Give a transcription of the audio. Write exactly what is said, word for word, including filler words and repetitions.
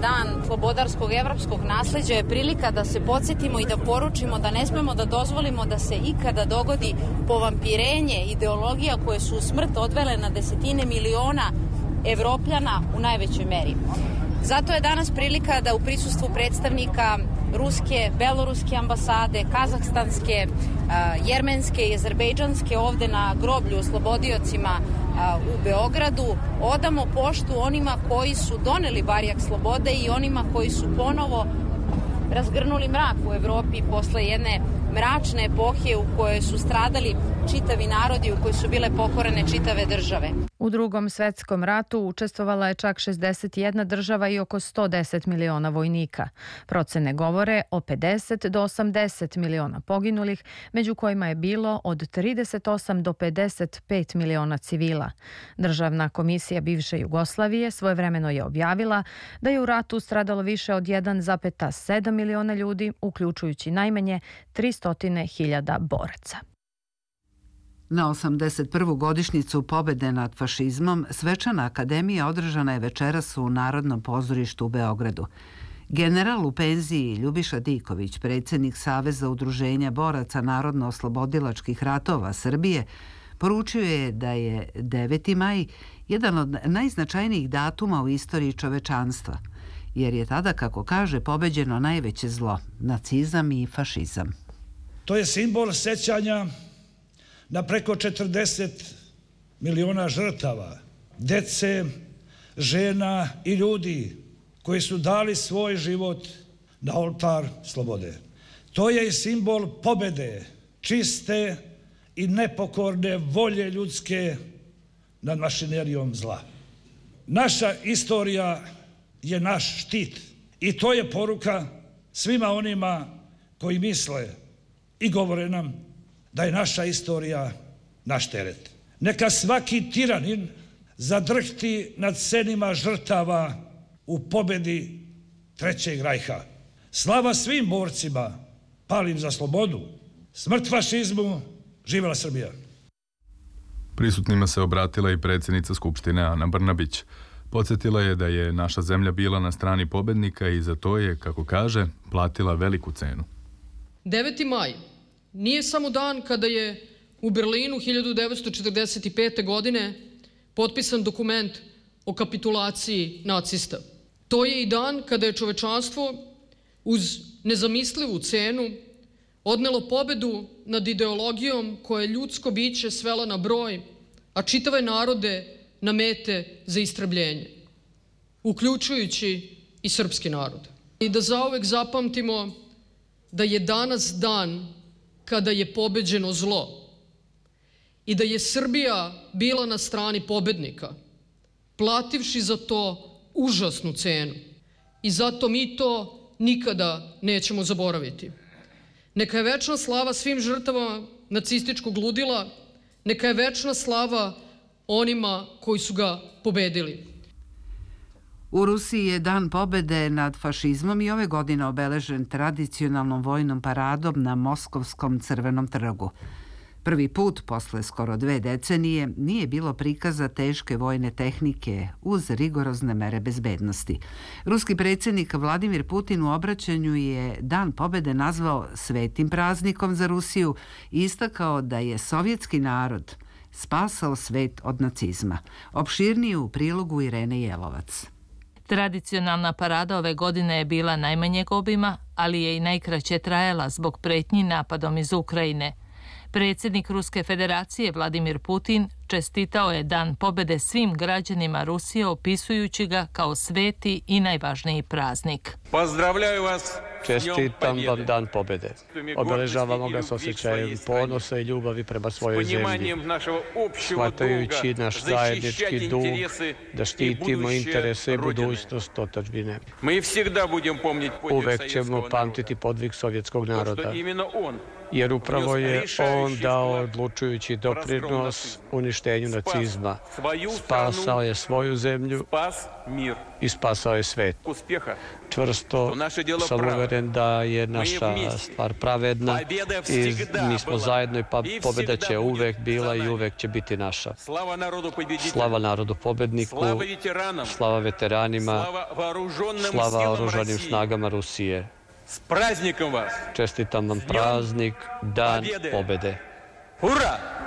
dan slobodarskog evropskog nasleđa je prilika da se podsjetimo i da poručimo da ne smemo da dozvolimo da se ikada dogodi povampirenje ideologija koje su u smrt odvele na desetine miliona Evropljana u najvećoj meri. Zato je danas prilika da u prisustvu predstavnika ruske, beloruske ambasade, kazahstanske, jermenske i azerbejdžanske ovde na groblju oslobodiocima u Beogradu odamo poštu onima koji su doneli barjak slobode i onima koji su ponovo razgrnuli mrak u Evropi posle jedne mračne epohe u kojoj su stradali čitavi narodi, u kojoj su bile pokorene čitave države. U Drugom svetskom ratu učestvovala je čak šezdeset jedna država i oko sto deset miliona vojnika. Procene govore o pedeset do osamdeset miliona poginulih, među kojima je bilo od trideset osam do pedeset pet miliona civila. Državna komisija bivše Jugoslavije svojevremeno je objavila da je u ratu stradalo više od jedan zarez sedam miliona ljudi, uključujući najmanje tristo hiljada boraca. Na osamdeset prvu godišnjicu pobede nad fašizmom Svečana akademija održana je večeras u Narodnom pozorištu u Beogradu. General u penziji Ljubiša Diković, predsjednik Saveza udruženja boraca narodno-oslobodilačkih ratova Srbije, poručio je da je deveti maj jedan od najznačajnijih datuma u istoriji čovečanstva, jer je tada, kako kaže, pobeđeno najveće zlo, nacizam i fašizam. To je simbol sećanja na preko četrdeset miliona žrtava, dece, žena i ljudi koji su dali svoj život na oltar slobode. To je i simbol pobede, čiste i nepokorne volje ljudske nad mašinerijom zla. Naša istorija je naš štit i to je poruka svima onima koji misle i govore nam da je naša istorija naš teret. Neka svaki tiranin zadrhti nad senima žrtava u pobedi Trećeg rajha. Slava svim borcima palim za slobodu. Smrt fašizmu, živela Srbija. Prisutnima se obratila i predsjednica Skupštine Ana Brnabić. Podsjetila je da je naša zemlja bila na strani pobednika i za to je, kako kaže, platila veliku cenu. deveti maj nije samo dan kada je u Berlinu hiljadu devetsto četrdeset pete. godine potpisan dokument o kapitulaciji nacista. To je i dan kada je čovečanstvo uz nezamislivu cenu odnelo pobedu nad ideologijom koja je ljudsko biće svela na broj, a čitave narode na mete za istrebljenje, uključujući i srpski narod. I da zauvek zapamtimo da je danas dan kada je pobeđeno zlo i da je Srbija bila na strani pobednika, plativši za to užasnu cenu. I zato mi to nikada nećemo zaboraviti. Neka je večna slava svim žrtvama nacističkog ludila, neka je večna slava onima koji su ga pobedili. U Rusiji je dan pobede nad fašizmom i ove godine obeležen tradicionalnom vojnom paradom na Moskovskom crvenom trgu. Prvi put, posle skoro dve decenije, nije bilo prikaza teške vojne tehnike uz rigorozne mere bezbednosti. Ruski predsjednik Vladimir Putin u obraćanju je Dan pobede nazvao svetim praznikom za Rusiju i istakao da je sovjetski narod spasao svet od nacizma. Opširnije u prilogu Irene Jelovac. Tradicionalna parada ove godine je bila najmanjeg obima, ali je i najkraće trajala zbog pretnji napadom iz Ukrajine. Predsjednik Ruske federacije Vladimir Putin čestitao je Dan pobede svim građanima Rusije, opisujući ga kao sveti i najvažniji praznik. Pozdravljaju vas! Čestitam vam Dan pobede. Obeležavamo ga s osjećajem ponosa i ljubavi prema svojoj zemlji, shvatajući naš zajednički dug da štitimo interese i budućnost otadžbine. Uvek ćemo pamtiti podvig sovjetskog naroda. jer upravo je on dao odlučujući doprinos uništenju nacizma. Spasao je svoju zemlju i spasao je svet. Čvrsto sam uveren da je naša stvar pravedna i mi smo zajedno i pobjeda će uvek bila i uvek će biti naša. Slava narodu pobedniku, slava veteranima, slava oružanim snagama Rusije. Čestitam vam praznik, Dan pobede. Ура!